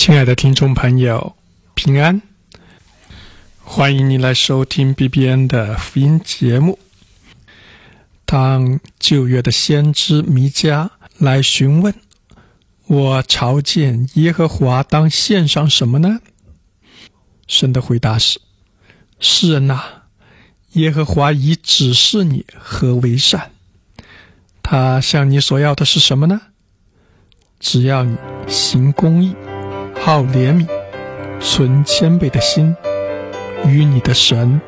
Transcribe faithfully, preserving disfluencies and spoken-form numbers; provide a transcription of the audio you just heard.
亲爱的听众朋友，平安，欢迎你来收听 B B N 的福音节目。当旧约的先知弥迦来询问，我朝见耶和华当献上什么呢？神的回答是：世人啊，耶和华已指示你何为善。他向你所要的是什么呢？只要你行公义，好怜悯，存谦卑的心，与你的神